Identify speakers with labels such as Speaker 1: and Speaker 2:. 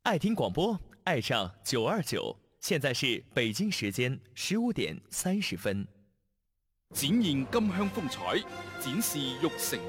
Speaker 1: 爱听广播，爱上929。现在是北京时间15:30。
Speaker 2: 展現金鄉風采，展示玉成